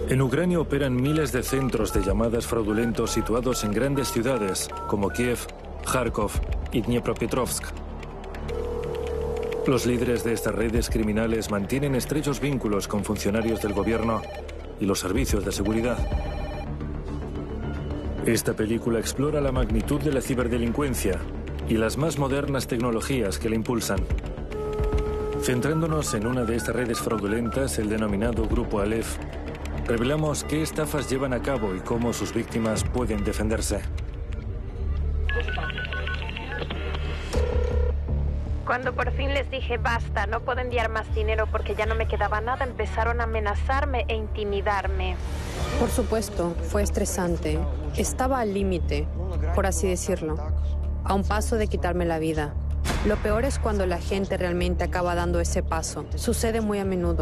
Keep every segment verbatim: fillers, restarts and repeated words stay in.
En Ucrania operan miles de centros de llamadas fraudulentos situados en grandes ciudades como Kiev, Kharkov y Dnipropetrovsk. Los líderes de estas redes criminales mantienen estrechos vínculos con funcionarios del gobierno y los servicios de seguridad. Esta película explora la magnitud de la ciberdelincuencia y las más modernas tecnologías que la impulsan. Centrándonos en una de estas redes fraudulentas, el denominado Grupo Aleph, revelamos qué estafas llevan a cabo y cómo sus víctimas pueden defenderse. Cuando por fin les dije basta, no puedo enviar más dinero porque ya no me quedaba nada, empezaron a amenazarme e intimidarme. Por supuesto, fue estresante. Estaba al límite, por así decirlo, a un paso de quitarme la vida. Lo peor es cuando la gente realmente acaba dando ese paso. Sucede muy a menudo.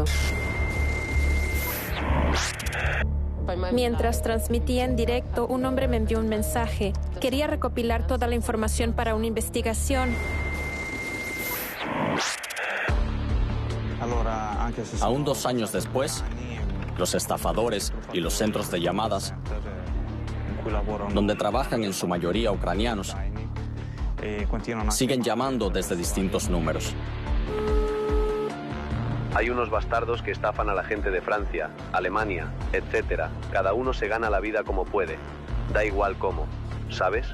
Mientras transmitía en directo, un hombre me envió un mensaje. Quería recopilar toda la información para una investigación. Aún dos años después, los estafadores y los centros de llamadas, donde trabajan en su mayoría ucranianos, siguen llamando desde distintos números. Hay unos bastardos que estafan a la gente de Francia, Alemania, etcétera. Cada uno se gana la vida como puede. Da igual cómo, ¿sabes?